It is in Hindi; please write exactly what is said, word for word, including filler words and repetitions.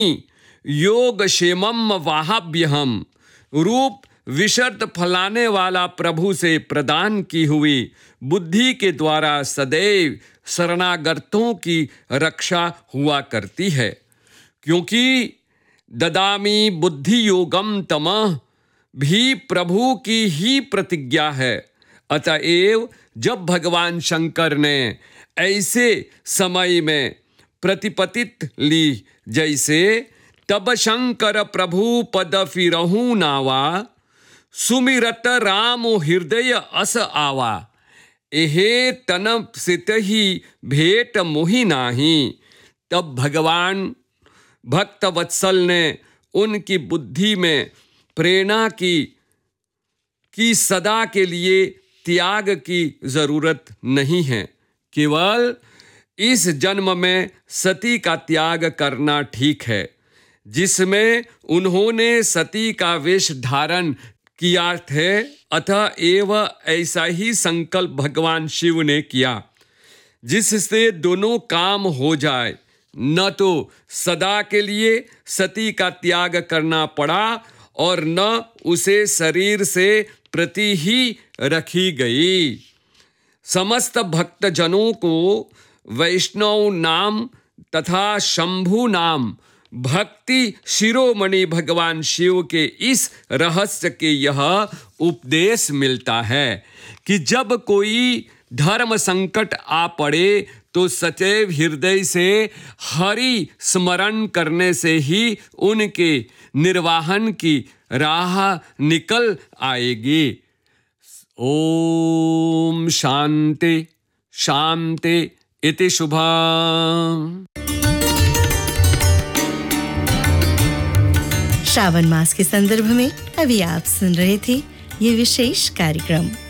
योग क्षेमम वाहाभ्यहम। रूप विशर्त फलाने वाला प्रभु से प्रदान की हुई बुद्धि के द्वारा सदैव शरणागतों की रक्षा हुआ करती है, क्योंकि ददामी बुद्धि योगम तमः भी प्रभु की ही प्रतिज्ञा है। अतएव जब भगवान शंकर ने ऐसे समय में प्रतिपत्ति ली जैसे, तब शंकर प्रभु पद फिरहु नावा, सुमिरत राम हृदय अस आवा। एहे तन सितहि भेट मोहि नाही। तब भगवान भक्त वत्सल ने उनकी बुद्धि में प्रेरणा की कि सदा के लिए त्याग की जरूरत नहीं है, केवल इस जन्म में सती का त्याग करना ठीक है, जिसमें उन्होंने सती का वेश धारण किया थे। अतः एव ऐसा ही संकल्प भगवान शिव ने किया, जिससे दोनों काम हो जाए। न तो सदा के लिए सती का त्याग करना पड़ा और न उसे शरीर से प्रति ही रखी गई। समस्त भक्तजनों को वैष्णव नाम तथा शंभु नाम भक्ति शिरोमणि भगवान शिव के इस रहस्य के यह उपदेश मिलता है कि जब कोई धर्म संकट आ पड़े तो सचैव हृदय से हरि स्मरण करने से ही उनके निर्वाहन की राह निकल आएगी। ओम शांति शांति इति शुभम। श्रावण मास के संदर्भ में अभी आप सुन रहे थे ये विशेष कार्यक्रम।